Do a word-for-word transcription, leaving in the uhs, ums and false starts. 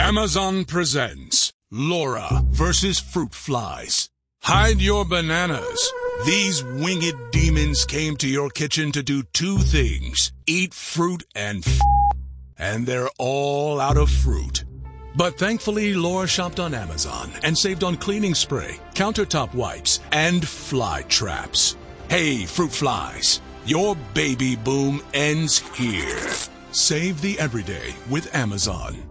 Amazon presents Laura versus Fruit Flies. Hide your bananas. These winged demons came to your kitchen to do two things: eat fruit and f***. And they're all out of fruit. But thankfully, Laura shopped on Amazon and saved on cleaning spray, countertop wipes, and fly traps. Hey, fruit flies, your baby boom ends here. Save the everyday with Amazon.